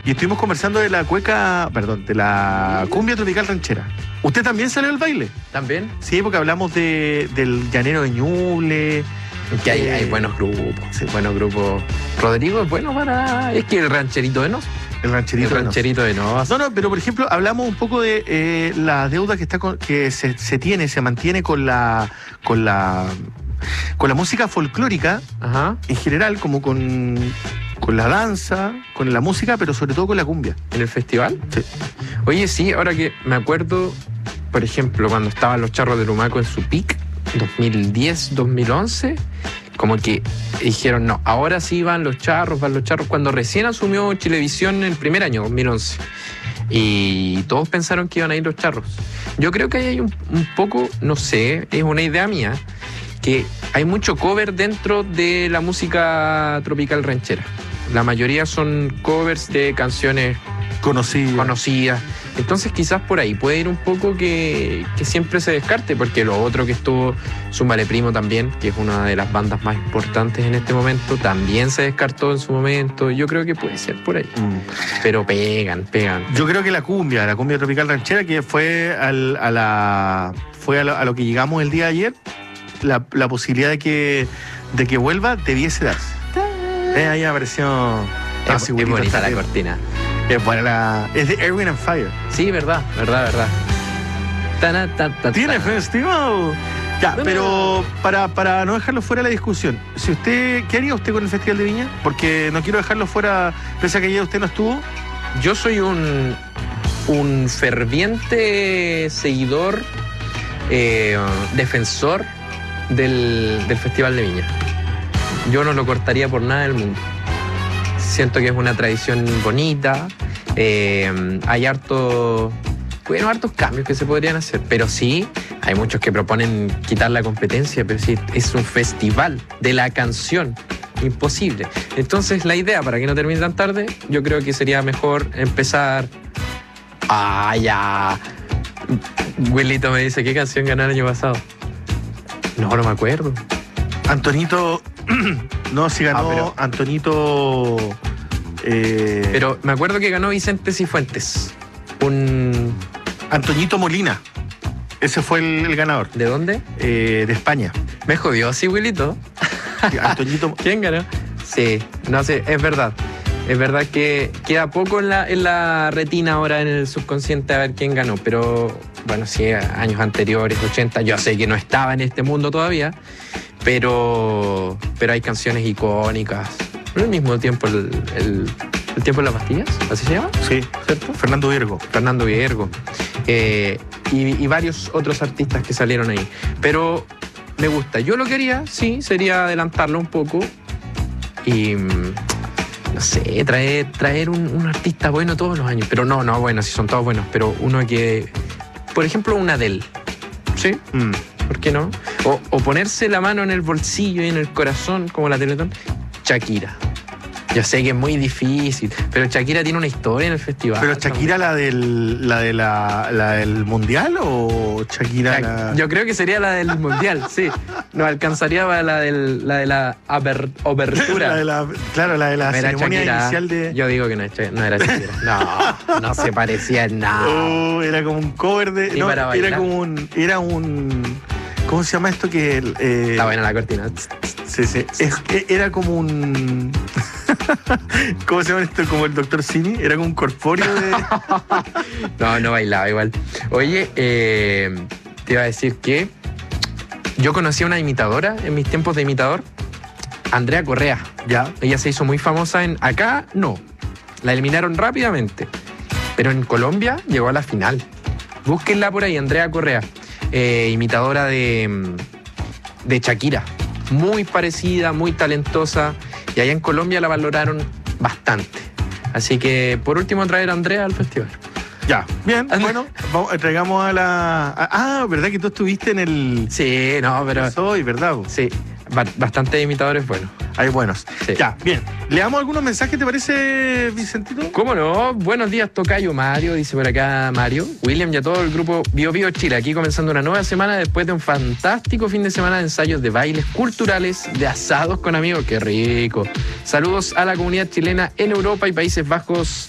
y estuvimos conversando de la de la cumbia tropical ranchera. ¿Usted también salió al baile? ¿También? Sí, porque hablamos del Llanero de Ñuble. Que hay buenos grupos, sí. Buenos grupos. Rodrigo es bueno para... Es que el rancherito de Nos. El rancherito de Nos. No, pero por ejemplo, hablamos un poco de la deuda que se mantiene con la música folclórica. Ajá. En general, como con la danza, con la música, pero sobre todo con la cumbia. ¿En el festival? Sí. Oye, sí, ahora que me acuerdo, por ejemplo, cuando estaban los Charros de Lumaco en su peak, 2010, 2011, como que dijeron, no, ahora sí van los charros, cuando recién asumió Chilevisión el primer año, 2011. Y todos pensaron que iban a ir los charros. Yo creo que ahí hay un poco, no sé, es una idea mía, que hay mucho cover dentro de la música tropical ranchera. La mayoría son covers de canciones conocidas. Entonces quizás por ahí puede ir un poco que siempre se descarte, porque lo otro que estuvo, Súmale Primo también, que es una de las bandas más importantes en este momento, también se descartó en su momento. Yo creo que puede ser por ahí. Pero pegan. Yo creo que la cumbia tropical ranchera, que fue a lo que llegamos el día de ayer, la posibilidad de que vuelva debiese darse. Ahí apareció... Es bonita la cortina. Es buena es de Erwin and Fire. Sí, verdad. ¿Tiene festival? Ya, pero para no dejarlo fuera de la discusión, ¿qué haría usted con el Festival de Viña? Porque no quiero dejarlo fuera, pese a que ayer usted no estuvo. Yo soy un ferviente seguidor, defensor del Festival de Viña. Yo no lo cortaría por nada del mundo. Siento que es una tradición bonita. Hay hartos cambios que se podrían hacer, pero sí, hay muchos que proponen quitar la competencia, pero sí, es un festival de la canción. Imposible. Entonces, la idea, para que no termine tan tarde, yo creo que sería mejor empezar... ya. Wilito me dice, ¿qué canción ganó el año pasado? No me acuerdo. Antonito... No, sí ganó Antonito... Pero me acuerdo que ganó Vicente Cifuentes. Antoñito Molina. Ese fue el ganador. ¿De dónde? De España. Me jodió así, Wilito. Antoñito... ¿Quién ganó? Sí, no sé, es verdad. Es verdad que queda poco en la retina ahora, en el subconsciente, a ver quién ganó. Pero, bueno, sí, años anteriores, 80, yo sé que no estaba en este mundo todavía, pero hay canciones icónicas. ¿No al mismo tiempo el tiempo de las pastillas? ¿Así se llama? Sí, ¿cierto? Fernando Viergo. Y varios otros artistas que salieron ahí. Pero me gusta. Yo lo que haría, sí, sería adelantarlo un poco y... no sé, traer un artista bueno todos los años. Pero no, bueno, si son todos buenos, pero uno que... Por ejemplo, un Adele. ¿Sí? ¿Por qué no? O ponerse la mano en el bolsillo y en el corazón, como la Teletón. Shakira. Yo sé que es muy difícil, pero Shakira tiene una historia en el festival. ¿Pero Shakira la del Mundial o Shakira Yo creo que sería la del Mundial, sí. No alcanzaría para la de la abertura. la de la ceremonia Shakira, inicial de... Yo digo que no era Shakira. No se parecía en nada. Era como un cover de... No, era un... ¿Cómo se llama esto? Está buena la cortina. Sí. Era como un... ¿Cómo se llama esto? Como el Dr. Simi. Era como un corpóreo de... No bailaba igual. Oye, te iba a decir que yo conocí a una imitadora en mis tiempos de imitador, Andrea Correa. Ya. Ella se hizo muy famosa acá no. La eliminaron rápidamente. Pero en Colombia llegó a la final. Búsquenla por ahí, Andrea Correa. Imitadora de Shakira. Muy parecida, muy talentosa. Y allá en Colombia la valoraron bastante. Así que, por último, traer a Andrea al festival. Ya, bien, bueno, traigamos a la... ¿verdad que tú estuviste en el... Sí, no, pero... Soy, ¿verdad? Sí, bastante imitadores buenos. Hay buenos. Sí. Ya, bien. ¿Leamos algunos mensajes, te parece, Vicentito? ¿Cómo no? Buenos días, tocayo Mario, dice por acá Mario. William y a todo el grupo Bio Bio Chile, aquí comenzando una nueva semana después de un fantástico fin de semana de ensayos de bailes culturales, de asados con amigos. ¡Qué rico! Saludos a la comunidad chilena en Europa y Países Bajos